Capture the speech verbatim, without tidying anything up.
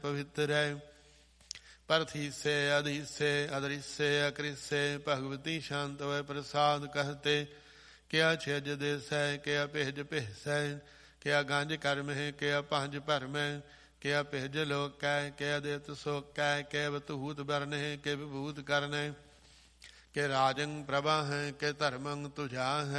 ਪਵਿੱਤਰੈ। ਪਰਥੀਸੇ ਅਧੀਸੇ ਅਦਰੀਸੇ ਅਕ੍ਰਿਸੇ ਭਗਵਤੀ ਸ਼ਾਂਤ ਹੋਇ ਪ੍ਰਸਾਦ ਕਹਤੇ। ਕਿਆ ਛਿਜ ਦੇਸੈ ਕਿਆ ਭਿਜ ਭਿਸੈ ਕਿਆ ਗੰਜ ਕਰਮਹਿ ਕਿਆ ਪੰਜ ਭਰਮੈ। ਕਿਆ ਭਿਜ ਲੋਕੈ ਕਿਆ ਦੇਤ ਸੋਕੈ ਕਿਆ ਬਤੂਤ ਬਰਨਹਿ ਕਿ ਵਿਭੂਤ ਕਰਨੈ। ਕਿ ਰਾਜੰ ਪ੍ਰਭਾ ਹੈ ਕਿ ਧਰਮੰ ਤੁਝਾ ਹੈ।